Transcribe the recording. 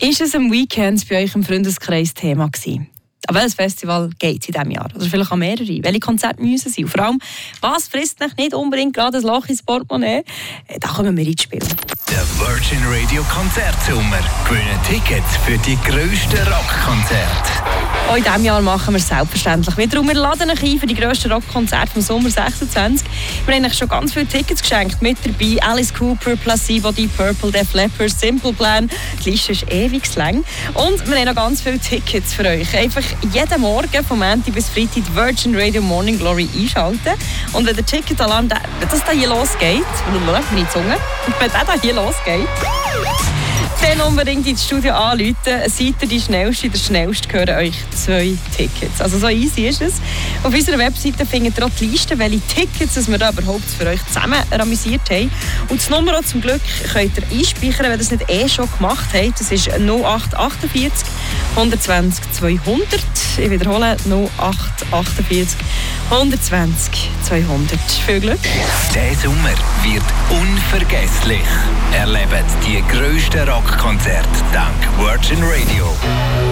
Ist es am Weekend bei euch im Freundeskreis Thema gewesen? An welches Festival geht es in diesem Jahr? Oder vielleicht an mehrere? Welche Konzerte müssen sein? Und vor allem, was frisst euch nicht unbedingt gerade ein Loch ins Portemonnaie? Da kommen wir ins Spiel. Der Virgin Radio Konzertsommer. Gewinnen Tickets für die grössten Rockkonzerte. Auch in diesem Jahr machen wir es selbstverständlich wieder. Und wir laden euch ein für die grössten Rockkonzerte vom Sommer 26. Wir haben euch schon ganz viele Tickets geschenkt. Mit dabei Alice Cooper, Placebo, Deep Purple, Def Leppard, Simple Plan. Die Liste ist ewig lang. Und wir haben noch ganz viele Tickets für euch. Einfach jeden Morgen vom Montag bis Freitag die Virgin Radio Morning Glory einschalten. Und wenn der Ticketalarm, wenn das hier losgeht, wenn der hier losgeht, dann unbedingt ins Studio anrufen. Seid ihr der Schnellste gehören euch 2 Tickets. Also so easy ist es. Auf unserer Webseite findet ihr auch die Liste, welche Tickets wir da überhaupt für euch zusammen amüsiert haben. Und das Nummer auch zum Glück könnt ihr einspeichern, wenn ihr das nicht schon gemacht habt. Das ist 0848 120 200. Ich wiederhole, 0848 120 200. Viel Glück. Der Sommer wird unvergesslich. Erlebt die grössten Rockkonzerte dank Virgin Radio.